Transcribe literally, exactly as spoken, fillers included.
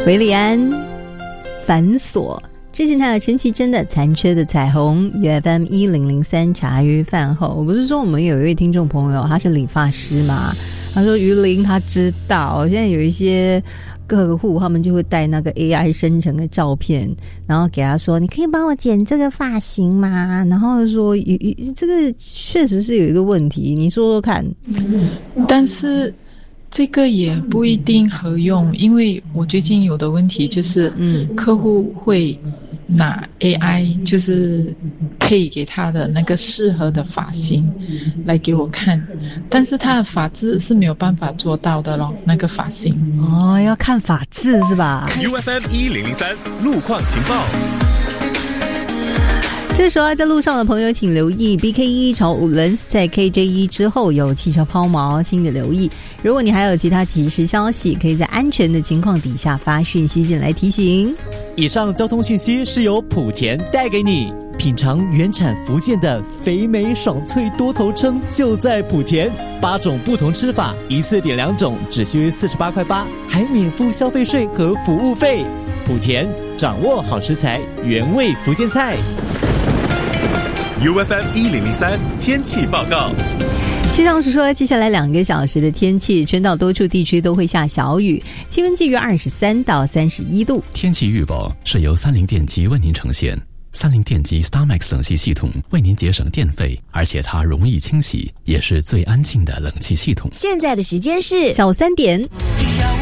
维利安繁琐，之前他有陈绮贞的残缺的彩虹 U F M 一零零三茶余饭后。我不是说我们有一位听众朋友他是理发师吗？他说于林他知道现在有一些客户他们就会带那个 A I 生成的照片，然后给他说你可以帮我剪这个发型吗？然后说这个确实是有一个问题，你说说看。 但是这个也不一定合用，因为我最近有的问题就是，嗯，客户会拿 A I 就是配给他的那个适合的发型来给我看，但是他的发质是没有办法做到的咯，那个发型。 哦，要看发质是吧 ？U F M 一零零三路况情报。 这时候在路上的朋友请留意 B K 一 朝五轮在 K J 一 之后有汽车抛锚，请你留意。如果你还有其他即时消息，可以在安全的情况底下发讯息进来提醒。 以上交通讯息是由莆田带给你，品尝原产福建的肥美爽脆多头称就在莆田，八种不同吃法，一次点两种只需四十八块八，还免付消费税和服务费。莆田掌握好食材，原味福建菜。 U F M 一零零三天气报告。 气象是说，接下来两个小时的天气，全岛多处地区都会下小雨，气温介于二十三到三十一度。 天气预报是由三菱电机为您呈现。三菱电机 StarMax 冷气系统为您节省电费，而且它容易清洗，也是最安静的冷气系统。 现在的时间是下午三点。